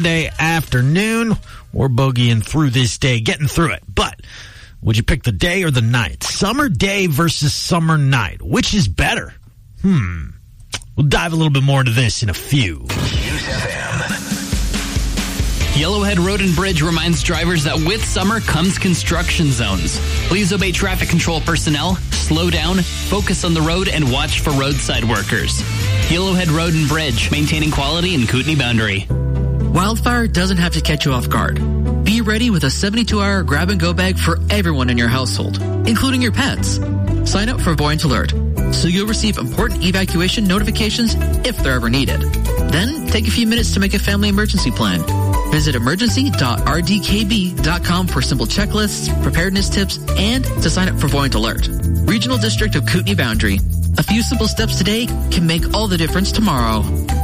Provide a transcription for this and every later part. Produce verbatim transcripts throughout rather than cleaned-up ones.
Thursday afternoon. We're boogieing through this day, getting through it. But would you pick the day or the night? Summer day versus summer night. Which is better? Hmm. We'll dive a little bit more into this in a few. News F M. Yellowhead Road and Bridge reminds drivers that with summer comes construction zones. Please obey traffic control personnel, slow down, focus on the road, and watch for roadside workers. Yellowhead Road and Bridge, maintaining quality in Kootenai Boundary. Wildfire doesn't have to catch you off guard. Be ready with a seventy-two hour grab-and-go bag for everyone in your household, including your pets. Sign up for Voyant Alert, so you'll receive important evacuation notifications if they're ever needed. Then, take a few minutes to make a family emergency plan. Visit emergency dot r d k b dot com for simple checklists, preparedness tips, and to sign up for Voyant Alert. Regional District of Kootenai Boundary. A few simple steps today can make all the difference tomorrow.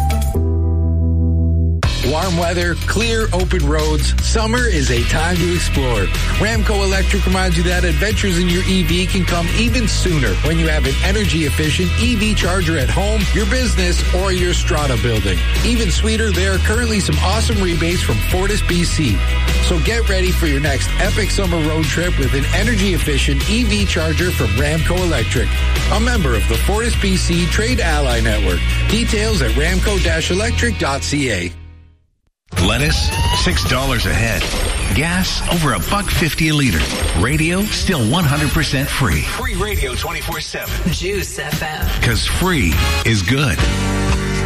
Warm weather, clear, open roads. Summer is a time to explore. Ramco Electric reminds you that adventures in your E V can come even sooner when you have an energy-efficient E V charger at home, your business, or your strata building. Even sweeter, there are currently some awesome rebates from Fortis B C. So get ready for your next epic summer road trip with an energy-efficient E V charger from Ramco Electric, a member of the Fortis B C Trade Ally Network. Details at ramco dash electric dot c a. Lettuce, six dollars a head. Gas, over a buck fifty a liter. Radio, still one hundred percent free. Free radio twenty-four seven. Juice F M. Because free is good.